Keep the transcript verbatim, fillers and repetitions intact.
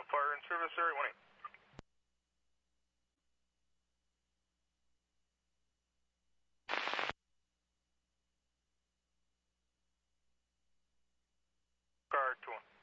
fire and service area, one eight. Car two one.